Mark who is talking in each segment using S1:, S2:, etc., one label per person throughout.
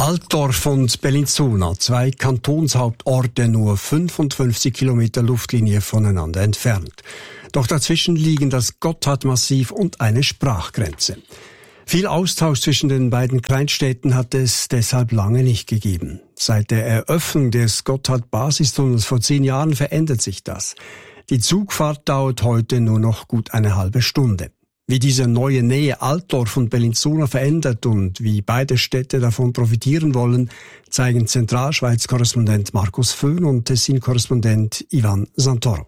S1: Altdorf und Bellinzona, 2 Kantonshauptorte, nur 55 Kilometer Luftlinie voneinander entfernt. Doch dazwischen liegen das Gotthardmassiv und eine Sprachgrenze. Viel Austausch zwischen den beiden Kleinstädten hat es deshalb lange nicht gegeben. Seit der Eröffnung des Gotthard-Basistunnels vor 10 Jahren verändert sich das. Die Zugfahrt dauert heute nur noch gut eine halbe Stunde. Wie diese neue Nähe Altdorf und Bellinzona verändert und wie beide Städte davon profitieren wollen, zeigen Zentralschweiz-Korrespondent Markus Föhn und Tessin-Korrespondent Ivan Santoro.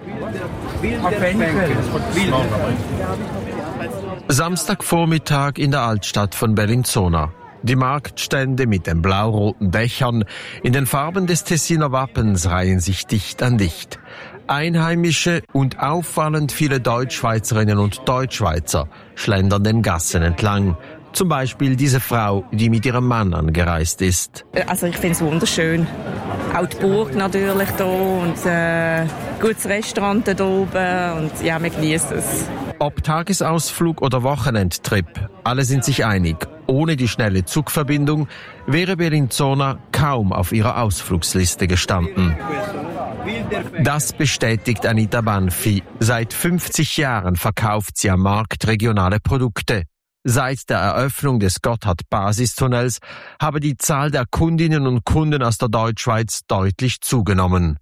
S2: Samstagvormittag in der Altstadt von Bellinzona. Die Marktstände mit den blau-roten Dächern in den Farben des Tessiner Wappens reihen sich dicht an dicht. Einheimische und auffallend viele Deutschschweizerinnen und Deutschschweizer schlendern den Gassen entlang. Zum Beispiel diese Frau, die mit ihrem Mann angereist ist.
S3: Also ich finde es wunderschön. Auch die Burg natürlich hier und gutes Restaurant da oben und ja, wir genießen es.
S2: Ob Tagesausflug oder Wochenendtrip, alle sind sich einig. Ohne die schnelle Zugverbindung wäre Bellinzona kaum auf ihrer Ausflugsliste gestanden. Das bestätigt Anita Banfi. Seit 50 Jahren verkauft sie am Markt regionale Produkte. Seit der Eröffnung des Gotthard-Basistunnels habe die Zahl der Kundinnen und Kunden aus der Deutschschweiz deutlich zugenommen.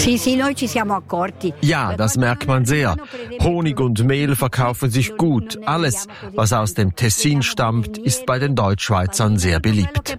S2: Ja, das merkt man sehr. Honig und Mehl verkaufen sich gut. Alles, was aus dem Tessin stammt, ist bei den Deutschschweizern sehr beliebt.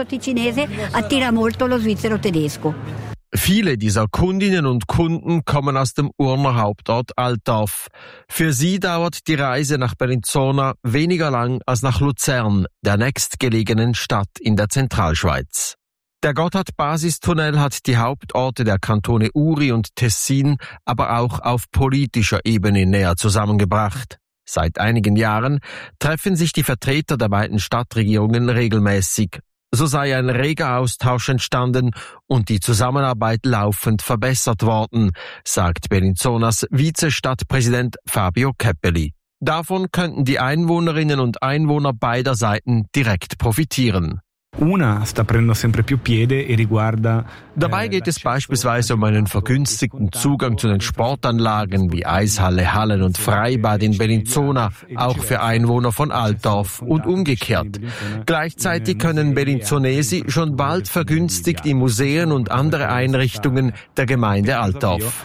S2: Viele dieser Kundinnen und Kunden kommen aus dem Urner Hauptort Altdorf. Für sie dauert die Reise nach Bellinzona weniger lang als nach Luzern, der nächstgelegenen Stadt in der Zentralschweiz. Der Gotthard-Basistunnel hat die Hauptorte der Kantone Uri und Tessin aber auch auf politischer Ebene näher zusammengebracht. Seit einigen Jahren treffen sich die Vertreter der beiden Stadtregierungen regelmäßig. So sei ein reger Austausch entstanden und die Zusammenarbeit laufend verbessert worden, sagt Bellinzonas Vize-Stadtpräsident Fabio Keppeli. Davon könnten die Einwohnerinnen und Einwohner beider Seiten direkt profitieren. Dabei geht es beispielsweise um einen vergünstigten Zugang zu den Sportanlagen wie Eishalle, Hallen und Freibad in Bellinzona, auch für Einwohner von Altdorf und umgekehrt. Gleichzeitig können Bellinzonesi schon bald vergünstigt in Museen und andere Einrichtungen der Gemeinde Altdorf.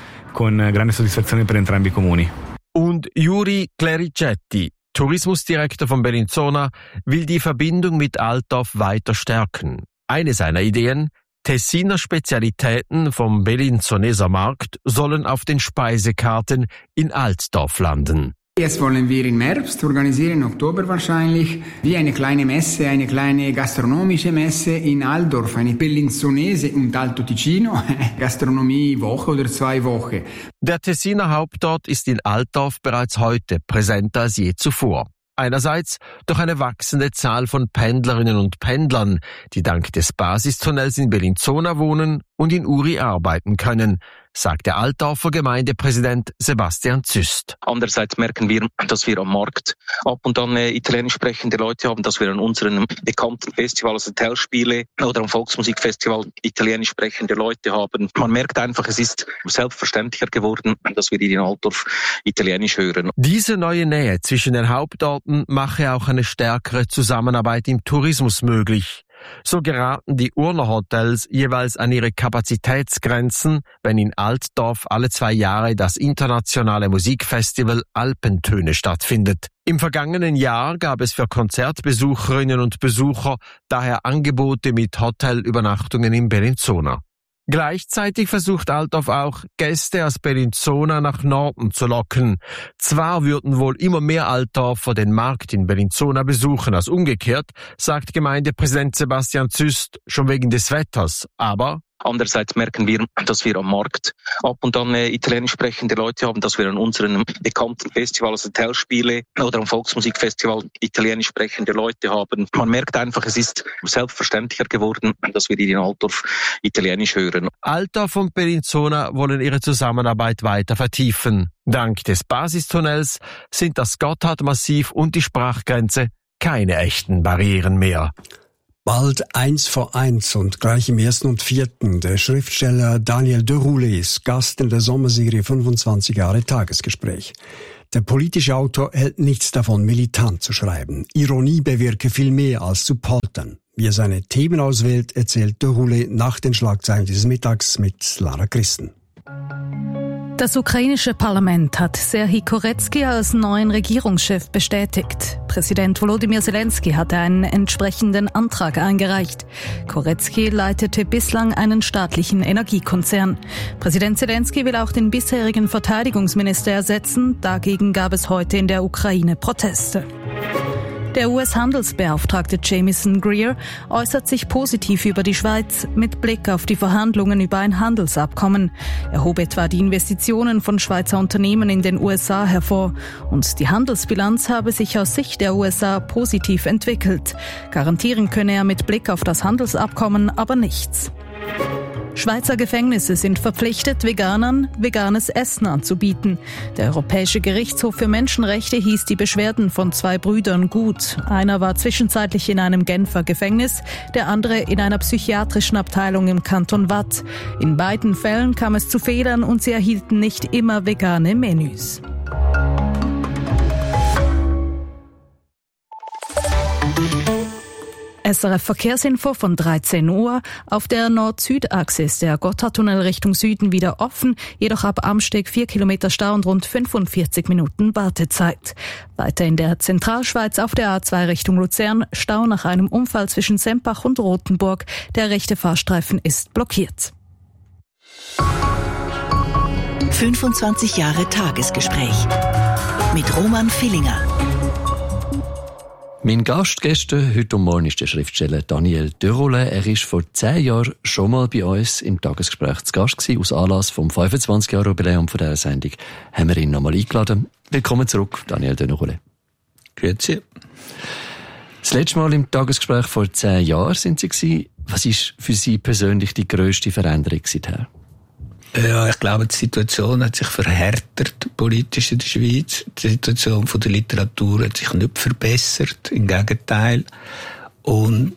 S2: Und Juri Clericetti, Tourismusdirektor von Bellinzona, will die Verbindung mit Altdorf weiter stärken. Eine seiner Ideen: Tessiner Spezialitäten vom Bellinzoneser Markt sollen auf den Speisekarten in Altdorf landen.
S4: Jetzt wollen wir im Herbst organisieren, im Oktober wahrscheinlich, wie eine kleine Messe, eine kleine gastronomische Messe in Altdorf, eine Bellinzonese und Alto Ticino, Gastronomie-Woche oder 2 Wochen.
S2: Der Tessiner Hauptort ist in Altdorf bereits heute präsenter als je zuvor. Einerseits durch eine wachsende Zahl von Pendlerinnen und Pendlern, die dank des Basistunnels in Bellinzona wohnen und in Uri arbeiten können, sagt der Altdorfer Gemeindepräsident Sebastian Züst.
S5: Andererseits merken wir, dass wir am Markt ab und an italienisch sprechende Leute haben, dass wir an unseren bekannten Festivals, Hotelspiele oder am Volksmusikfestival italienisch sprechende Leute haben. Man merkt einfach, es ist selbstverständlicher geworden, dass wir in Altdorf italienisch hören.
S2: Diese neue Nähe zwischen den Hauptorten mache auch eine stärkere Zusammenarbeit im Tourismus möglich. So geraten die Urner Hotels jeweils an ihre Kapazitätsgrenzen, wenn in Altdorf alle 2 Jahre das internationale Musikfestival Alpentöne stattfindet. Im vergangenen Jahr gab es für Konzertbesucherinnen und Besucher daher Angebote mit Hotelübernachtungen in Bellinzona. Gleichzeitig versucht Altdorf auch, Gäste aus Bellinzona nach Norden zu locken. Zwar würden wohl immer mehr Altdorfer den Markt in Bellinzona besuchen als umgekehrt, sagt Gemeindepräsident Sebastian Züst, schon wegen des Wetters, aber
S5: Andererseits merken wir, dass wir am Markt ab und an italienisch sprechende Leute haben, dass wir an unseren bekannten Festivals, Hotelspiele oder am Volksmusikfestival italienisch sprechende Leute haben. Man merkt einfach, es ist selbstverständlicher geworden, dass wir in Altdorf italienisch hören.
S2: Altdorf und Bellinzona wollen ihre Zusammenarbeit weiter vertiefen. Dank des Basistunnels sind das Gotthardmassiv und die Sprachgrenze keine echten Barrieren mehr.
S1: Bald 1 vor 1 und gleich im 1. und 4. Der Schriftsteller Daniel Deroulet ist Gast in der Sommerserie 25 Jahre Tagesgespräch. Der politische Autor hält nichts davon, militant zu schreiben. Ironie bewirke viel mehr als zu poltern. Wie er seine Themen auswählt, erzählt Deroulet nach den Schlagzeilen dieses Mittags mit Lara Christen.
S6: Das ukrainische Parlament hat Serhij Koretsky als neuen Regierungschef bestätigt. Präsident Volodymyr Zelensky hatte einen entsprechenden Antrag eingereicht. Koretsky leitete bislang einen staatlichen Energiekonzern. Präsident Zelensky will auch den bisherigen Verteidigungsminister ersetzen. Dagegen gab es heute in der Ukraine Proteste. Der US-Handelsbeauftragte Jamieson Greer äußert sich positiv über die Schweiz mit Blick auf die Verhandlungen über ein Handelsabkommen. Er hob etwa die Investitionen von Schweizer Unternehmen in den USA hervor. Und die Handelsbilanz habe sich aus Sicht der USA positiv entwickelt. Garantieren könne er mit Blick auf das Handelsabkommen aber nichts. Schweizer Gefängnisse sind verpflichtet, Veganern veganes Essen anzubieten. Der Europäische Gerichtshof für Menschenrechte hieß die Beschwerden von 2 Brüdern gut. Einer war zwischenzeitlich in einem Genfer Gefängnis, der andere in einer psychiatrischen Abteilung im Kanton Waadt. In beiden Fällen kam es zu Fehlern und sie erhielten nicht immer vegane Menüs. SRF Verkehrsinfo von 13 Uhr. Auf der Nord-Süd-Achse ist der Gotthardtunnel Richtung Süden wieder offen, jedoch ab Amsteg 4 Kilometer Stau und rund 45 Minuten Wartezeit. Weiter in der Zentralschweiz auf der A2 Richtung Luzern, Stau nach einem Unfall zwischen Sempach und Rothenburg. Der rechte Fahrstreifen ist blockiert.
S7: 25 Jahre Tagesgespräch mit Roman Villinger.
S8: Mein Gast gestern, heute Morgen, ist der Schriftsteller Daniel Deroulet. Er ist vor 10 Jahren schon mal bei uns im Tagesgespräch zu Gast gewesen. Aus Anlass vom 25-Jahre-Jubiläum von dieser Sendung haben wir ihn nochmal eingeladen. Willkommen zurück, Daniel Deroulet.
S9: Grüezi.
S8: Das letzte Mal im Tagesgespräch vor 10 Jahren sind Sie gewesen. Was ist für Sie persönlich die grösste Veränderung seither?
S9: Ja, ich glaube, die Situation hat sich verhärtet, politisch in der Schweiz. Die Situation von der Literatur hat sich nicht verbessert, im Gegenteil. Und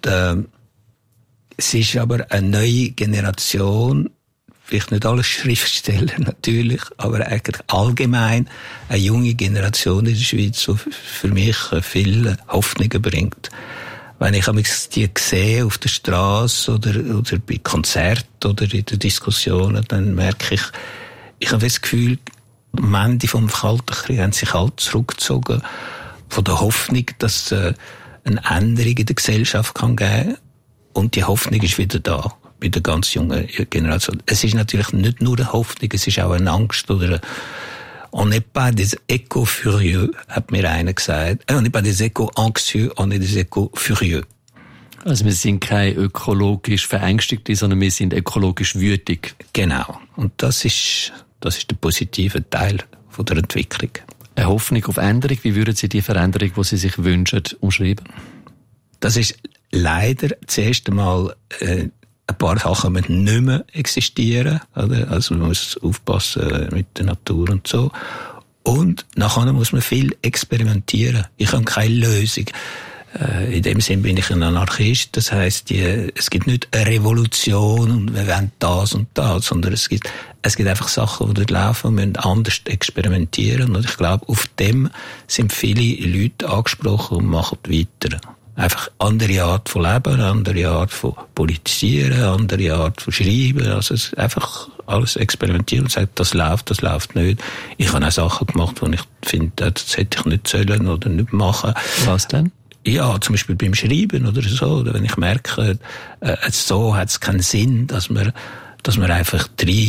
S9: es ist aber eine neue Generation, vielleicht nicht alle Schriftsteller natürlich, aber eigentlich allgemein eine junge Generation in der Schweiz, die für mich viele Hoffnungen bringt. Wenn ich die sehe auf der Straße oder bei Konzerten oder in den Diskussionen, dann merke ich habe das Gefühl, am Ende vom Kalten Krieg haben sich alle zurückgezogen von der Hoffnung, dass es eine Änderung in der Gesellschaft kann geben. Und die Hoffnung ist wieder da, bei der ganz jungen Generation. Es ist natürlich nicht nur eine Hoffnung, es ist auch eine Angst oder on n'est pas des échos furieux, hat mir einer gesagt. On n'est pas des échos anxieux, on est des échos furieux.
S8: Also wir sind keine ökologisch Verängstigte, sondern wir sind ökologisch wütig.
S9: Genau. Und das ist der positive Teil von der Entwicklung.
S8: Eine Hoffnung auf Änderung. Wie würden Sie die Veränderung, die Sie sich wünschen, umschreiben?
S9: Das ist leider das erste Mal, ein paar Sachen müssen nicht mehr existieren, oder? Also man muss aufpassen mit der Natur und so. Und nachher muss man viel experimentieren. Ich habe keine Lösung. In dem Sinn bin ich ein Anarchist. Das heisst, es gibt nicht eine Revolution und wir wollen das und das, sondern es gibt einfach Sachen, die dort laufen und müssen anders experimentieren. Und ich glaube, auf dem sind viele Leute angesprochen und machen weiter. Einfach andere Art von Leben, andere Art von Politisieren, andere Art von Schreiben. Also es einfach alles experimentieren und sagen, das läuft nicht. Ich habe auch Sachen gemacht, wo ich finde, das hätte ich nicht sollen oder nicht machen.
S8: Was denn?
S9: Ja, zum Beispiel beim Schreiben oder so. Oder wenn ich merke, so hat es keinen Sinn, dass man einfach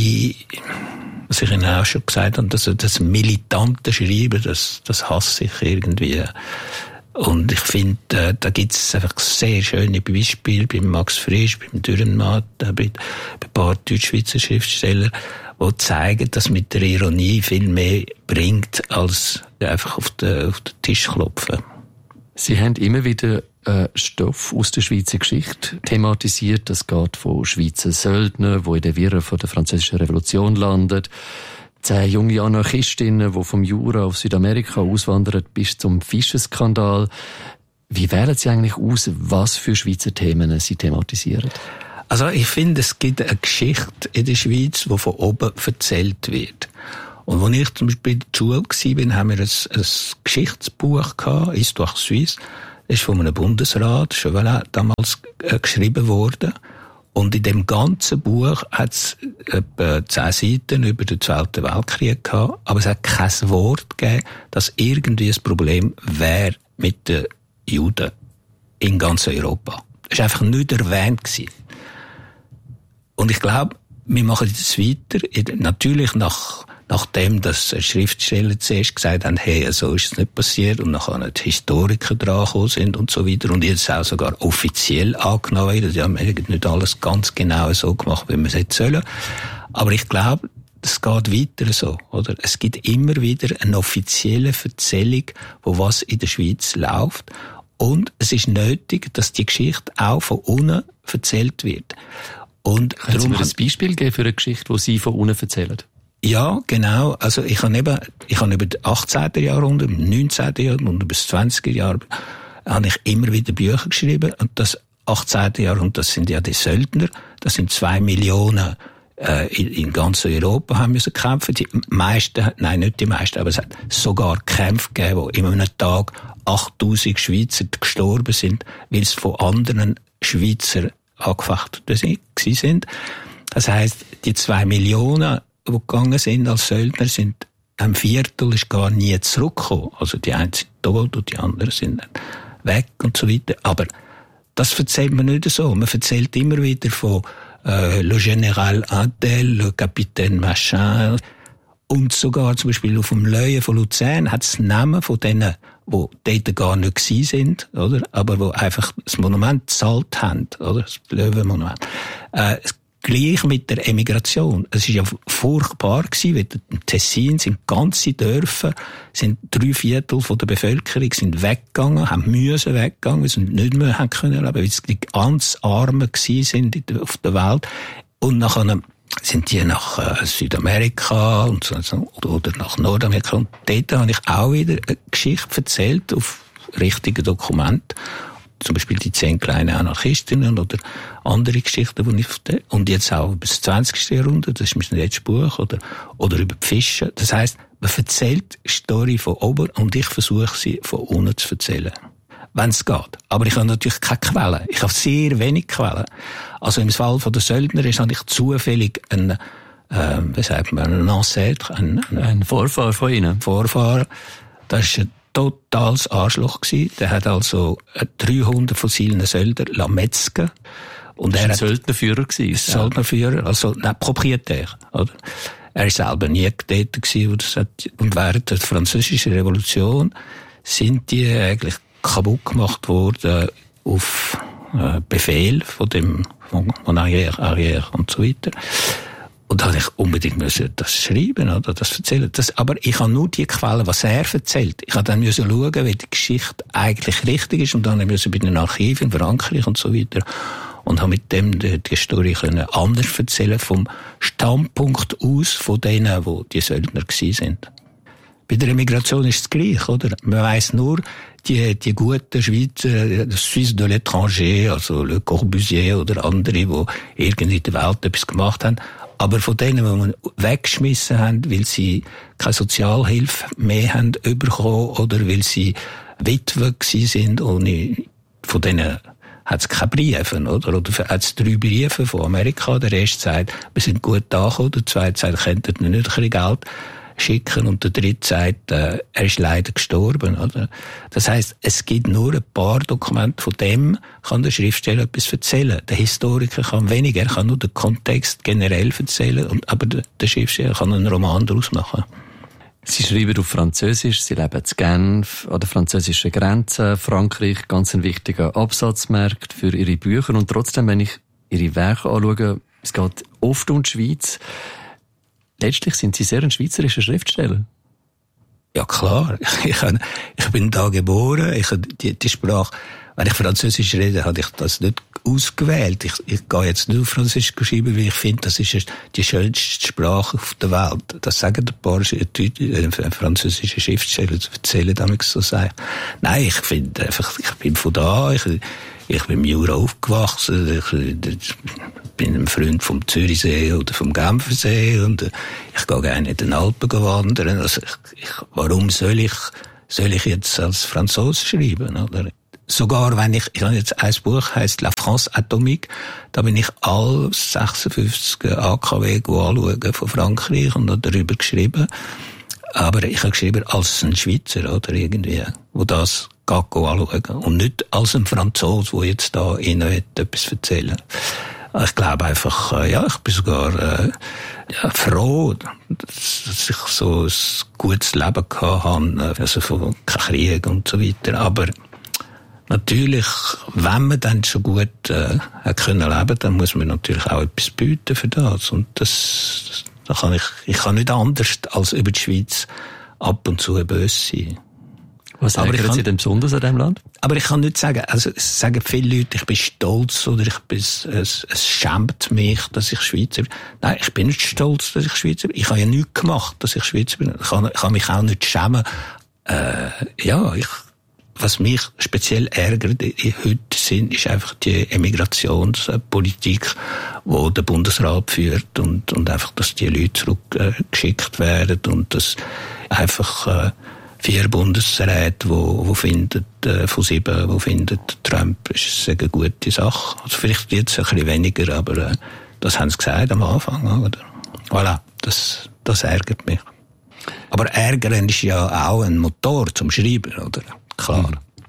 S9: was ich Ihnen auch schon gesagt habe, das militante Schreiben, das hasse ich irgendwie. Und ich finde, da gibt es einfach sehr schöne Beispiele bei Max Frisch, beim Dürrenmatt, bei ein paar Deutschschweizer Schriftstellern, die zeigen, dass mit der Ironie viel mehr bringt, als einfach auf den Tisch klopfen.
S8: Sie haben immer wieder Stoff aus der Schweizer Geschichte thematisiert. Das geht von Schweizer Söldnern, die in der Wirren von der Französischen Revolution landen, 10 junge Anarchistinnen, die vom Jura auf Südamerika auswandern, bis zum Fischerskandal. Wie wählen Sie eigentlich aus, was für Schweizer Themen Sie thematisieren?
S9: Also ich finde, es gibt eine Geschichte in der Schweiz, die von oben erzählt wird. Und als ich zum Beispiel in der Schule war, haben wir ein Geschichtsbuch gehabt, Histoire Suisse. Das ist von einem Bundesrat, Chauvelin, damals geschrieben worden. Und in dem ganzen Buch hat es etwa 10 Seiten über den Zweiten Weltkrieg gehabt, aber es hat kein Wort gegeben, dass irgendwie ein Problem wäre mit den Juden in ganz Europa. Das war einfach nicht erwähnt gewesen. Und ich glaube, wir machen das weiter, natürlich nachdem dass Schriftsteller zuerst gesagt haben, hey, so ist es nicht passiert, und nachher die Historiker dran gekommen sind und so weiter, und jetzt auch sogar offiziell angenommen wird. Ja, wir haben nicht alles ganz genau so gemacht, wie wir es jetzt sollen. Aber ich glaube, es geht weiter so, oder? Es gibt immer wieder eine offizielle Erzählung, wo was in der Schweiz läuft. Und es ist nötig, dass die Geschichte auch von unten erzählt wird. Und
S8: können Sie mir ein Beispiel geben für eine Geschichte, die Sie von unten erzählen?
S9: Ja, genau. Also ich habe über das 18. Jahrhundert, im 19. Jahrhundert und über das 20. Jahr habe ich immer wieder Bücher geschrieben. Und das 18. Jahrhundert, das sind ja die Söldner. Das sind 2 Millionen in ganz Europa haben müssen kämpfen. Die meisten, nein, nicht die meisten, aber es hat sogar Kämpfe gegeben, wo in einem Tag 8000 Schweizer gestorben sind, weil es von anderen Schweizer angefechtet sind. Das heisst, die 2 Millionen, die gegangen sind als Söldner, sind ein Viertel ist gar nie zurückgekommen. Also die einen sind tot und die anderen sind weg und so weiter. Aber das erzählt man nicht so. Man erzählt immer wieder von le Général Intel, le Capitaine Machin. Und sogar zum Beispiel auf dem Löwen von Luzern hat es Namen von denen, die dort gar nicht gewesen sind, oder? Aber die einfach das Monument gezahlt haben, oder? Das Löwenmonument. Gleich mit der Emigration. Es ist ja furchtbar gewesen, weil im Tessin sind ganze Dörfer, sind 3/4 von der Bevölkerung sind weggegangen, haben müssen weggegangen, weil sie nicht mehr haben können leben, weil sie die ganz Armen gewesen sind auf der Welt. Und nachher sind die nach Südamerika und so, oder nach Nordamerika. Und dort habe ich auch wieder eine Geschichte erzählt auf richtigen Dokumenten. Zum Beispiel die 10 kleinen Anarchistinnen oder andere Geschichten, die ich erzähle. Und jetzt auch über das 20. Jahrhundert, das ist mein letztes Buch, oder über die Fische. Das heisst, man erzählt die Story von oben und ich versuche sie von unten zu erzählen. Wenn es geht. Aber ich habe natürlich keine Quellen. Ich habe sehr wenig Quellen. Also im Fall von der Söldner habe ich zufällig einen Ancêtre, ein
S8: Vorfahr von Ihnen.
S9: Vorfahr. Das ist ein totales Arschloch gewesen. Der hat also 300 von seinen Söldnern metzgen. Und er
S8: war ein Söldnerführer gewesen.
S9: Söldnerführer, also Proprietär, oder? Er war selber nie dort gewesen, und während der Französischen Revolution sind die eigentlich kaputt gemacht worden auf Befehl von Arrière und so weiter. Und da habe ich unbedingt das schreiben oder das erzählen. Aber ich habe nur die Quellen, was er erzählt. Ich habe dann schauen, wie die Geschichte eigentlich richtig ist, und dann musste ich bei den Archiven, Frankreich und so weiter, und habe mit dem die Story können anders erzählen, vom Standpunkt aus von denen, die Söldner gewesen sind. Bei der Emigration ist es gleich, oder? Man weiss nur, die guten Schweizer, das Suisse de l'étranger, also Le Corbusier oder andere, die irgendwie in der Welt etwas gemacht haben. Aber von denen, die wir weggeschmissen haben, weil sie keine Sozialhilfe mehr haben bekommen oder weil sie Witwe gewesen sind, von denen hat es keine Briefe, oder hat es 3 Briefe von Amerika. Der erste sagt, wir sind gut angekommen, der zweite sagt, könntet ihr nicht ein bisschen Geld schicken, und der dritte sagt, er ist leider gestorben, oder? Das heisst, es gibt nur ein paar Dokumente, von dem kann der Schriftsteller etwas erzählen. Der Historiker kann weniger, er kann nur den Kontext generell erzählen, aber der Schriftsteller kann einen Roman daraus machen.
S8: Sie schreiben auf Französisch, Sie leben in Genf, an der französischen Grenze, Frankreich, ganz ein wichtiger Absatzmarkt für Ihre Bücher, und trotzdem, wenn ich Ihre Werke anschaue, es geht oft um die Schweiz. Letztlich sind Sie sehr ein schweizerischer Schriftsteller.
S9: Ja, klar. Ich bin da geboren. Die Sprache, Wenn ich Französisch rede, habe ich das nicht ausgewählt. Ich gehe jetzt nur Französisch schreiben, weil ich finde, das ist die schönste Sprache auf der Welt. Das sagen ein paar französische Schriftsteller, erzählen damit so sagen. Nein, ich finde einfach, ich bin von da, ich bin im Jura aufgewachsen, ich bin ein Freund vom Zürichsee oder vom Genfersee und ich gehe gerne in den Alpen wandern. Also warum soll ich jetzt als Franzose schreiben, oder? Sogar wenn ich habe jetzt ein Buch, heisst La France Atomique, da bin ich all 56 AKW anschauen von Frankreich und habe darüber geschrieben. Aber ich habe geschrieben als ein Schweizer, oder irgendwie, wo das anschauen. Und nicht als ein Franzose, der jetzt da Ihnen etwas erzählen will. Ich glaube einfach, ich bin sogar froh, dass ich so ein gutes Leben gehabt habe, also von kein Krieg und so weiter. Aber natürlich, wenn man dann schon gut hat können leben, dann muss man natürlich auch etwas bieten für das. Und ich kann nicht anders als über die Schweiz ab und zu böse sein.
S8: Was ärgert Sie denn besonders an diesem Land?
S9: Aber ich kann nicht sagen, also es sagen viele Leute, ich bin stolz oder es schämt mich, dass ich Schweizer bin. Nein, ich bin nicht stolz, dass ich Schweizer bin. Ich habe ja nichts gemacht, dass ich Schweizer bin. Ich kann mich auch nicht schämen. Was mich speziell ärgert heute ist einfach die Emigrationspolitik, die der Bundesrat führt und einfach, dass die Leute zurückgeschickt werden und dass einfach 4 Bundesräte, die finden, von 7, die finden, Trump ist eine gute Sache. Also vielleicht jetzt ein bisschen weniger, aber das haben sie gesagt am Anfang, oder? Voilà, das ärgert mich. Aber ärgern ist ja auch ein Motor zum Schreiben, oder? Klar.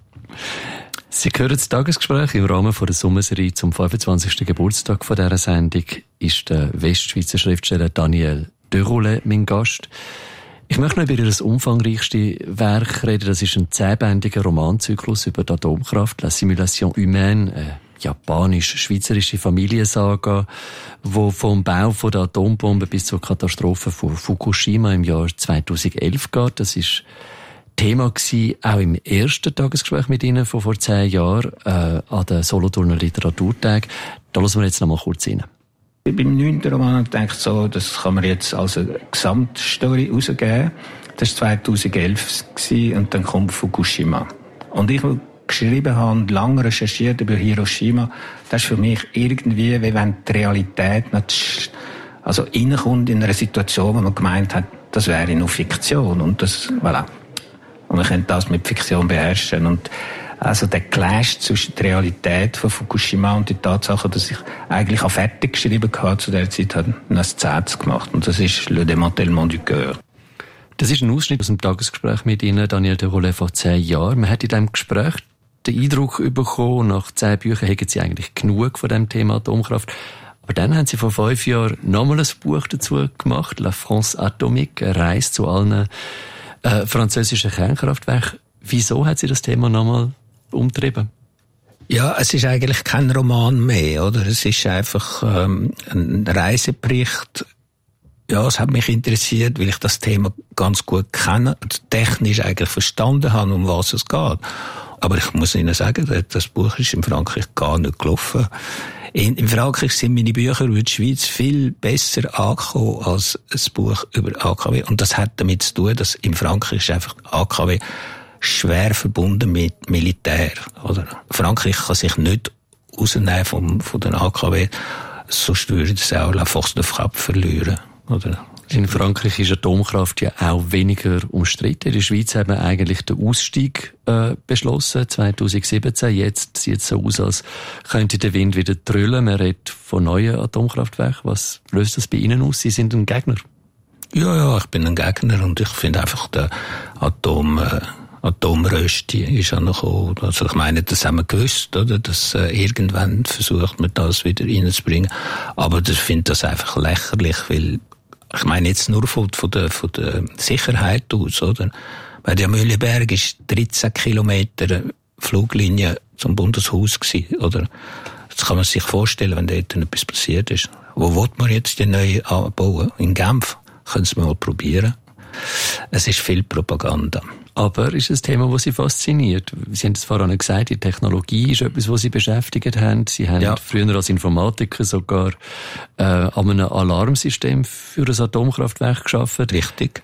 S8: Sie hören das Tagesgespräch im Rahmen der Sommerserie zum 25. Geburtstag von dieser Sendung. Ist der Westschweizer Schriftsteller Daniel Deroulet mein Gast. Ich möchte noch über Ihr umfangreichstes Werk reden. Das ist ein 10-bändiger Romanzyklus über die Atomkraft, La Simulation Humaine, eine japanisch-schweizerische Familiensaga, wo vom Bau von der Atombombe bis zur Katastrophe von Fukushima im Jahr 2011 geht. Das ist Thema gewesen, auch im ersten Tagesgespräch mit Ihnen von vor 10 Jahren, an den Solothurner Literaturtag. Da hören wir jetzt noch mal kurz rein.
S9: Beim 9. Roman habe ich gedacht, so, das kann man jetzt als eine Gesamtstory rausgeben. Das war 2011 und dann kommt Fukushima. Und ich, der geschrieben habe und lange recherchiert über Hiroshima, das ist für mich irgendwie, wie wenn die Realität nicht, also reinkommt in einer Situation, wo man gemeint hat, das wäre nur Fiktion. Und das, voilà. Und man könnte das mit Fiktion beherrschen. Und also der Clash zwischen der Realität von Fukushima und der Tatsache, dass ich eigentlich auch fertig geschrieben hatte zu der Zeit, hat eine Szene gemacht. Und das ist Le Démantèlement du Cœur.
S8: Das ist ein Ausschnitt aus dem Tagesgespräch mit Ihnen, Daniel Deroulet, vor 10 Jahren. Man hat in diesem Gespräch den Eindruck bekommen, nach 10 Büchern hätten Sie eigentlich genug von dem Thema Atomkraft. Aber dann haben Sie vor 5 Jahren nochmal ein Buch dazu gemacht, La France Atomique, eine Reise zu allen französischen Kernkraftwerken. Wieso hat Sie das Thema nochmal umtrieben?
S9: Ja, es ist eigentlich kein Roman mehr, oder? Es ist einfach ein Reisebericht. Ja, es hat mich interessiert, weil ich das Thema ganz gut kenne und technisch eigentlich verstanden habe, um was es geht. Aber ich muss Ihnen sagen, das Buch ist in Frankreich gar nicht gelaufen. In Frankreich sind meine Bücher über die Schweiz viel besser angekommen als ein Buch über AKW. Und das hat damit zu tun, dass in Frankreich ist einfach AKW schwer verbunden mit Militär. Oder? Frankreich kann sich nicht rausnehmen von den AKW, sonst würde es auch La Force de Frappe verlieren. Oder?
S8: In Frankreich ist Atomkraft ja auch weniger umstritten. In der Schweiz haben wir eigentlich den Ausstieg beschlossen, 2017. Jetzt sieht es so aus, als könnte der Wind wieder trüllen. Man redet von neuen Atomkraftwerken. Was löst das bei Ihnen aus? Sie sind ein Gegner.
S9: Ja, ich bin ein Gegner und ich finde einfach, der Atomrösti ist auch noch gekommen. Also ich meine, das haben wir gewusst, oder? Dass irgendwann versucht man das wieder reinzubringen. Aber ich finde das einfach lächerlich, weil ich meine jetzt nur von der Sicherheit aus, oder? Weil der Mühleberg ist 13 Kilometer Fluglinie zum Bundeshaus gewesen, oder? Das kann man sich vorstellen, wenn dort etwas passiert ist. Wo will man jetzt die neue anbauen? In Genf? Können Sie mal probieren. Es ist viel Propaganda.
S8: Aber ist ein Thema, das Sie fasziniert? Sie haben es vorhin gesagt, die Technologie ist etwas, was Sie beschäftigt haben. Sie haben früher als Informatiker sogar an einem Alarmsystem für ein Atomkraftwerk gearbeitet.
S9: Richtig.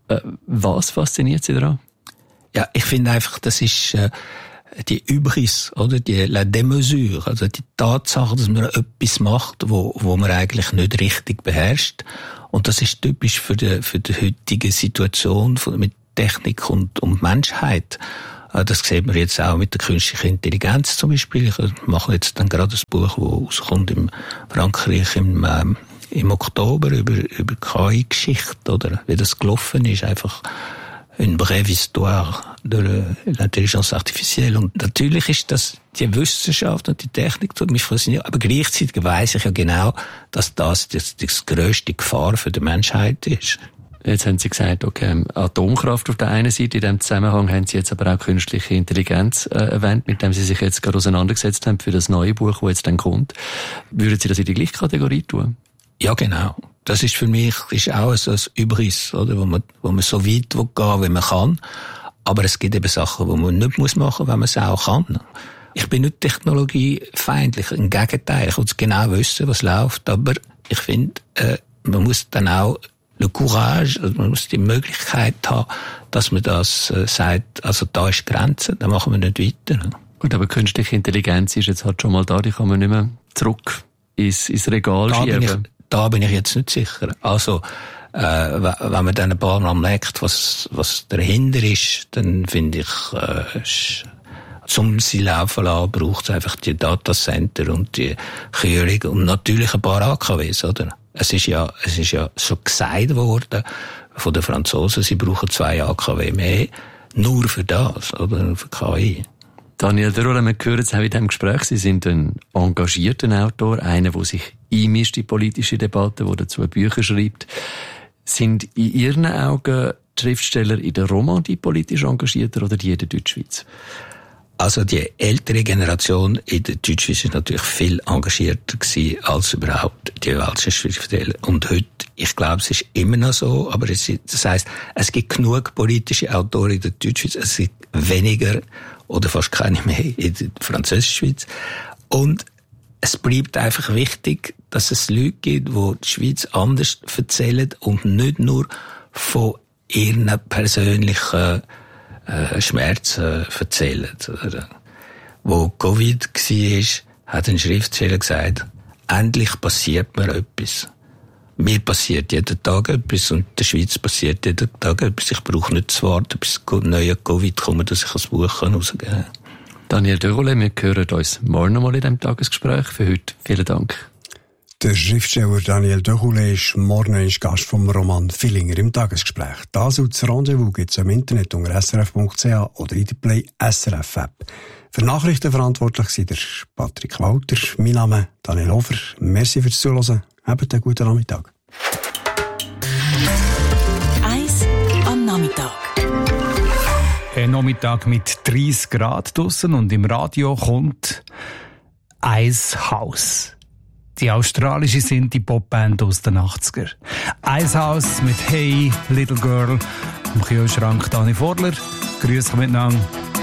S8: Was fasziniert Sie daran?
S9: Ja, ich finde einfach, das ist die Hybris, oder? La démesure, also die Tatsache, dass man etwas macht, wo man eigentlich nicht richtig beherrscht. Und das ist typisch für die heutige Situation mit Technik und Menschheit. Das sieht man jetzt auch mit der künstlichen Intelligenz zum Beispiel. Ich mache jetzt dann gerade ein Buch, das rauskommt in Frankreich im Oktober über KI-Geschichte, oder? Wie das gelaufen ist, einfach une brève histoire de l'intelligence artificielle. Und natürlich ist das die Wissenschaft und die Technik, die mich fasziniert. Aber gleichzeitig weiss ich ja genau, dass das grösste Gefahr für die Menschheit ist.
S8: Jetzt haben Sie gesagt, okay, Atomkraft auf der einen Seite, in diesem Zusammenhang haben Sie jetzt aber auch künstliche Intelligenz erwähnt, mit dem Sie sich jetzt gerade auseinandergesetzt haben für das neue Buch, das jetzt dann kommt. Würden Sie das in die gleiche Kategorie tun?
S9: Ja, genau. Das ist für mich auch so ein Hybris, oder? Wo man so weit gehen will, wie man kann. Aber es gibt eben Sachen, die man nicht machen muss, wenn man es auch kann. Ich bin nicht technologiefeindlich. Im Gegenteil, ich will genau wissen, was läuft. Aber ich finde, man muss dann auch le Courage, also man muss die Möglichkeit haben, dass man das sagt, also da ist die Grenze, da machen wir nicht weiter.
S8: Gut, aber künstliche Intelligenz ist jetzt halt schon mal da, die kann man nicht mehr zurück ins Regal schieben.
S9: Da bin ich jetzt nicht sicher. Also, wenn man dann ein paar Mal merkt, was dahinter ist, dann finde ich, zum sie laufen lassen, braucht es einfach die Datacenter und die Kühlung und natürlich ein paar AKWs, oder? Es ist ja schon gesagt worden von den Franzosen, sie brauchen 2 AKW mehr, nur für das, oder? Für KI.
S8: Daniel Derolle, wir hören es auch in diesem Gespräch. Sie sind ein engagierter Autor, einer, der sich einmischt in politische Debatten, der dazu Bücher schreibt. Sind in Ihren Augen die Schriftsteller in der Romandie politisch engagierter oder die in der Deutschschweiz?
S9: Also die ältere Generation in der Deutschschweiz ist natürlich viel engagierter gewesen als überhaupt die welschen Schriftsteller. Und heute, ich glaube, es ist immer noch so, aber das heisst, es gibt genug politische Autoren in der Deutschschweiz, es gibt weniger oder fast keine mehr in der französischen Schweiz. Und es bleibt einfach wichtig, dass es Leute gibt, die die Schweiz anders erzählen und nicht nur von ihren persönlichen Schmerzen erzählen. Wo Covid war, hat ein Schriftsteller gesagt, endlich passiert mir etwas. Mir passiert jeden Tag etwas und der Schweiz passiert jeden Tag etwas. Ich brauche nicht zu warten, bis neue Covid kommt, dass ich ein Buch herausgeben kann.
S8: Daniel Derolle, wir hören uns morgen noch mal in diesem Tagesgespräch. Für heute vielen Dank.
S1: Der Schriftsteller Daniel Derolle ist morgen Gast vom Roman Villinger im Tagesgespräch. Das und das Rendezvous gibt es im Internet unter srf.ch oder in der Play SRF App. Für Nachrichten verantwortlich sind der Patrick Walter. Mein Name Daniel Hofer. Merci fürs Zuhören. Habt einen guten Nachmittag.
S7: Eis am Nachmittag.
S10: Ein Nachmittag mit 30 Grad draussen und im Radio kommt Icehouse. Die australische Synthie-Pop-Band aus den 80er. Icehouse mit Hey Little Girl. Im Kühlschrank Dani Vorler. Grüß euch miteinander.